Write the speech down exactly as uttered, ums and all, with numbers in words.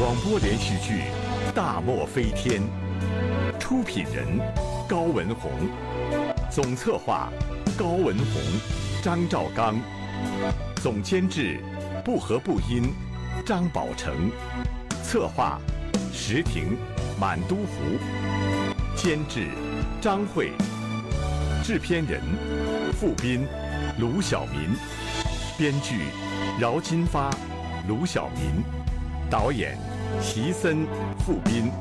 广播连续剧《大漠飞天》，出品人高文宏，总策划高文宏、张兆刚，总监制不和不音张宝成，策划石婷、满都湖，监制张慧，制片人付斌、卢晓民，编剧饶金发、卢晓民，导演席森、付斌。